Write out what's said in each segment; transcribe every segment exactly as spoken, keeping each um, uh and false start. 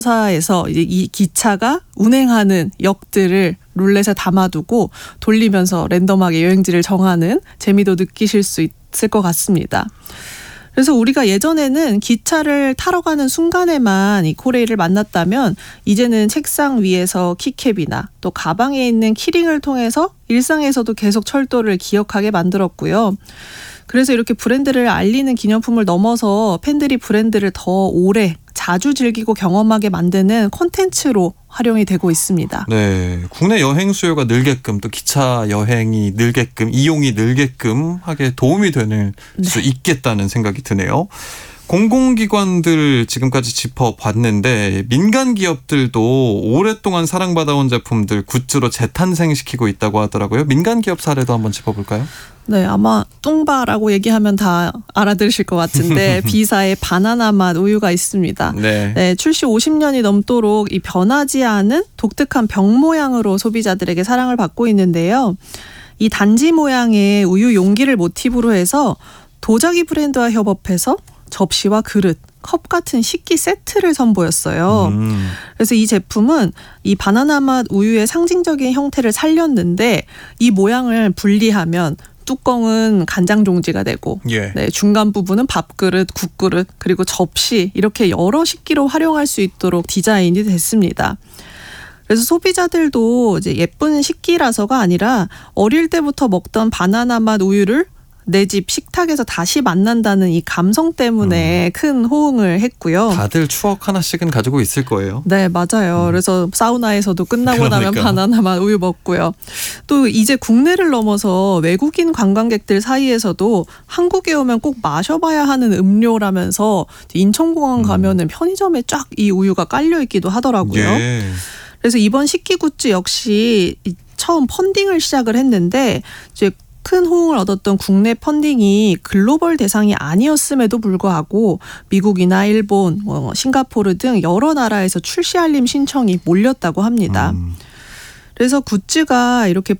사에서 이제 이 기차가 운행하는 역들을 룰렛에 담아두고 돌리면서 랜덤하게 여행지를 정하는 재미도 느끼실 수 있을 것 같습니다. 그래서 우리가 예전에는 기차를 타러 가는 순간에만 이 코레일을 만났다면 이제는 책상 위에서 키캡이나 또 가방에 있는 키링을 통해서 일상에서도 계속 철도를 기억하게 만들었고요. 그래서 이렇게 브랜드를 알리는 기념품을 넘어서 팬들이 브랜드를 더 오래 자주 즐기고 경험하게 만드는 콘텐츠로 활용이 되고 있습니다. 네, 국내 여행 수요가 늘게끔 또 기차 여행이 늘게끔 이용이 늘게끔 하게 도움이 되는 네. 수 있겠다는 생각이 드네요. 공공기관들 지금까지 짚어봤는데 민간 기업들도 오랫동안 사랑받아온 제품들 굿즈로 재탄생시키고 있다고 하더라고요. 민간 기업 사례도 한번 짚어볼까요? 네, 아마 뚱바라고 얘기하면 다 알아들으실 것 같은데 비사의 바나나 맛 우유가 있습니다. 네. 네, 출시 오십 년이 넘도록 이 변하지 않은 독특한 병 모양으로 소비자들에게 사랑을 받고 있는데요. 이 단지 모양의 우유 용기를 모티브로 해서 도자기 브랜드와 협업해서 접시와 그릇, 컵 같은 식기 세트를 선보였어요. 음. 그래서 이 제품은 이 바나나 맛 우유의 상징적인 형태를 살렸는데 이 모양을 분리하면 뚜껑은 간장 종지가 되고 예. 네, 중간 부분은 밥그릇, 국그릇, 그리고 접시 이렇게 여러 식기로 활용할 수 있도록 디자인이 됐습니다. 그래서 소비자들도 이제 예쁜 식기라서가 아니라 어릴 때부터 먹던 바나나 맛 우유를 내 집 식탁에서 다시 만난다는 이 감성 때문에 음. 큰 호응을 했고요. 다들 추억 하나씩은 가지고 있을 거예요. 네, 맞아요. 음. 그래서 사우나에서도 끝나고 그러니까. 나면 바나나맛 우유 먹고요. 또 이제 국내를 넘어서 외국인 관광객들 사이에서도 한국에 오면 꼭 마셔봐야 하는 음료라면서 인천공항 가면은 음. 편의점에 쫙 이 우유가 깔려 있기도 하더라고요. 예. 그래서 이번 식기 굿즈 역시 처음 펀딩을 시작을 했는데 이제 큰 호응을 얻었던 국내 펀딩이 글로벌 대상이 아니었음에도 불구하고 미국이나 일본, 뭐 싱가포르 등 여러 나라에서 출시 알림 신청이 몰렸다고 합니다. 음. 그래서 굿즈가 이렇게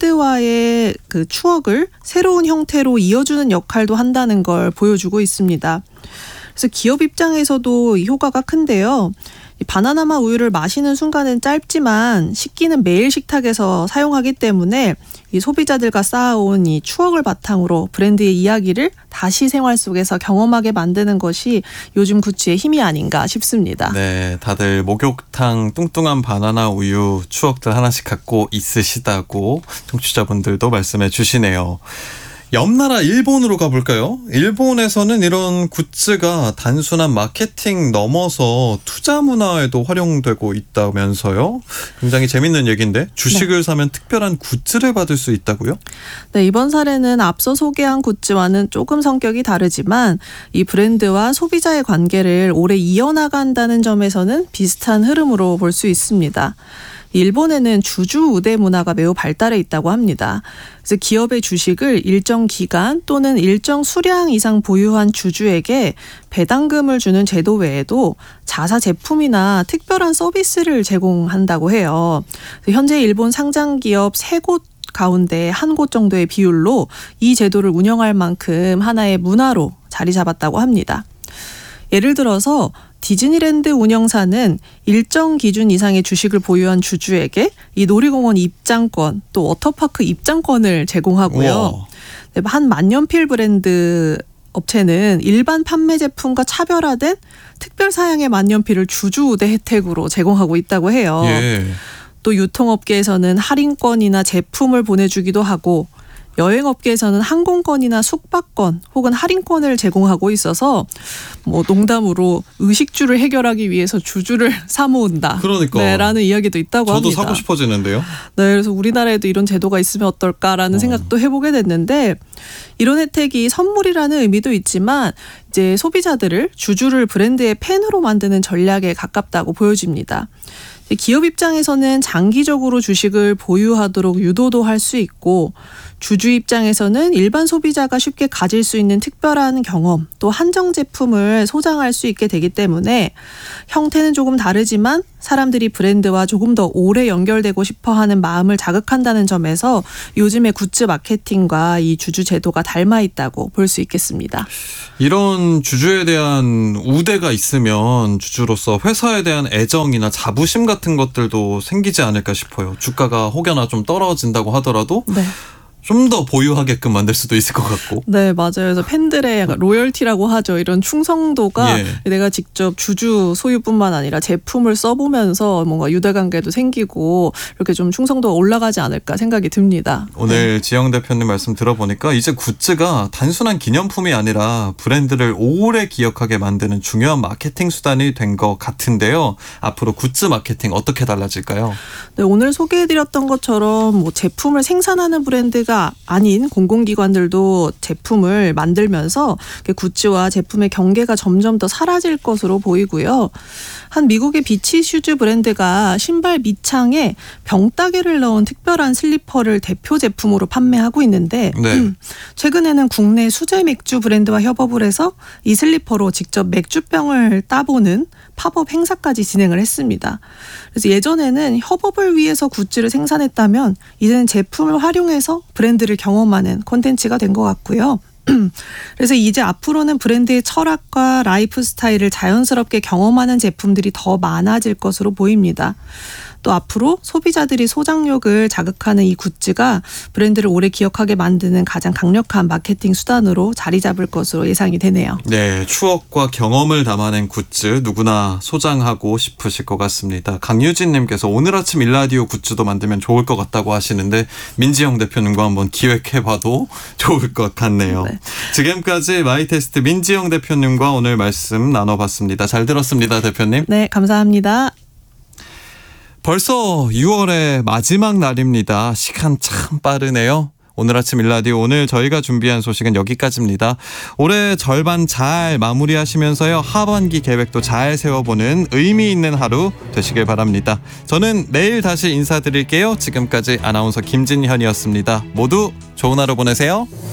브랜드와의 그 추억을 새로운 형태로 이어주는 역할도 한다는 걸 보여주고 있습니다. 그래서 기업 입장에서도 이 효과가 큰데요. 이 바나나맛 우유를 마시는 순간은 짧지만 식기는 매일 식탁에서 사용하기 때문에 이 소비자들과 쌓아온 이 추억을 바탕으로 브랜드의 이야기를 다시 생활 속에서 경험하게 만드는 것이 요즘 굿즈의 힘이 아닌가 싶습니다. 네, 다들 목욕탕 뚱뚱한 바나나 우유 추억들 하나씩 갖고 있으시다고 청취자분들도 말씀해 주시네요. 옆나라 일본으로 가볼까요? 일본에서는 이런 굿즈가 단순한 마케팅 넘어서 투자 문화에도 활용되고 있다면서요? 굉장히 재밌는 얘기인데 주식을 네. 사면 특별한 굿즈를 받을 수 있다고요? 네, 이번 사례는 앞서 소개한 굿즈와는 조금 성격이 다르지만 이 브랜드와 소비자의 관계를 오래 이어나간다는 점에서는 비슷한 흐름으로 볼 수 있습니다. 일본에는 주주 우대 문화가 매우 발달해 있다고 합니다. 그래서 기업의 주식을 일정 기간 또는 일정 수량 이상 보유한 주주에게 배당금을 주는 제도 외에도 자사 제품이나 특별한 서비스를 제공한다고 해요. 현재 일본 상장 기업 세 곳 가운데 한 곳 정도의 비율로 이 제도를 운영할 만큼 하나의 문화로 자리 잡았다고 합니다. 예를 들어서 디즈니랜드 운영사는 일정 기준 이상의 주식을 보유한 주주에게 이 놀이공원 입장권 또 워터파크 입장권을 제공하고요. 네, 한 만년필 브랜드 업체는 일반 판매 제품과 차별화된 특별 사양의 만년필을 주주 우대 혜택으로 제공하고 있다고 해요. 예. 또 유통업계에서는 할인권이나 제품을 보내주기도 하고 여행업계에서는 항공권이나 숙박권 혹은 할인권을 제공하고 있어서 뭐 농담으로 의식주를 해결하기 위해서 주주를 사모은다. 그러니까. 네, 라는 이야기도 있다고 저도 합니다. 저도 사고 싶어지는데요. 네, 그래서 우리나라에도 이런 제도가 있으면 어떨까라는 어. 생각도 해보게 됐는데 이런 혜택이 선물이라는 의미도 있지만 이제 소비자들을 주주를 브랜드의 팬으로 만드는 전략에 가깝다고 보여집니다. 기업 입장에서는 장기적으로 주식을 보유하도록 유도도 할 수 있고 주주 입장에서는 일반 소비자가 쉽게 가질 수 있는 특별한 경험 또 한정 제품을 소장할 수 있게 되기 때문에 형태는 조금 다르지만 사람들이 브랜드와 조금 더 오래 연결되고 싶어하는 마음을 자극한다는 점에서 요즘의 굿즈 마케팅과 이 주주 제 제도가 닮아 있다고 볼 수 있겠습니다. 이런 주주에 대한 우대가 있으면 주주로서 회사에 대한 애정이나 자부심 같은 것들도 생기지 않을까 싶어요. 주가가 혹여나 좀 떨어진다고 하더라도 네. 좀 더 보유하게끔 만들 수도 있을 것 같고. 네, 맞아요. 그래서 팬들의 약간 로열티라고 하죠. 이런 충성도가 예. 내가 직접 주주 소유뿐만 아니라 제품을 써보면서 뭔가 유대관계도 생기고 이렇게 좀 충성도가 올라가지 않을까 생각이 듭니다. 오늘 네. 지영 대표님 말씀 들어보니까 이제 굿즈가 단순한 기념품이 아니라 브랜드를 오래 기억하게 만드는 중요한 마케팅 수단이 된 것 같은데요. 앞으로 굿즈 마케팅 어떻게 달라질까요? 네, 오늘 소개해드렸던 것처럼 뭐 제품을 생산하는 브랜드가 아닌 공공기관들도 제품을 만들면서 굿즈와 제품의 경계가 점점 더 사라질 것으로 보이고요. 한 미국의 비치 슈즈 브랜드가 신발 밑창에 병따개를 넣은 특별한 슬리퍼를 대표 제품으로 판매하고 있는데 네. 음, 최근에는 국내 수제 맥주 브랜드와 협업을 해서 이 슬리퍼로 직접 맥주병을 따보는 팝업 행사까지 진행을 했습니다. 그래서 예전에는 협업을 위해서 굿즈를 생산했다면 이제는 제품을 활용해서 브랜드를 경험하는 콘텐츠가 된 것 같고요. 그래서 이제 앞으로는 브랜드의 철학과 라이프 스타일을 자연스럽게 경험하는 제품들이 더 많아질 것으로 보입니다. 또 앞으로 소비자들이 소장욕을 자극하는 이 굿즈가 브랜드를 오래 기억하게 만드는 가장 강력한 마케팅 수단으로 자리 잡을 것으로 예상이 되네요. 네, 추억과 경험을 담아낸 굿즈 누구나 소장하고 싶으실 것 같습니다. 강유진 님께서 오늘 아침 일라디오 굿즈도 만들면 좋을 것 같다고 하시는데 민지영 대표님과 한번 기획해봐도 좋을 것 같네요. 네. 지금까지 마이테스트 민지영 대표님과 오늘 말씀 나눠봤습니다. 잘 들었습니다, 대표님. 네, 감사합니다. 벌써 유월의 마지막 날입니다. 시간 참 빠르네요. 오늘 아침 일라디오 오늘 저희가 준비한 소식은 여기까지입니다. 올해 절반 잘 마무리하시면서요. 하반기 계획도 잘 세워보는 의미 있는 하루 되시길 바랍니다. 저는 내일 다시 인사드릴게요. 지금까지 아나운서 김진현이었습니다. 모두 좋은 하루 보내세요.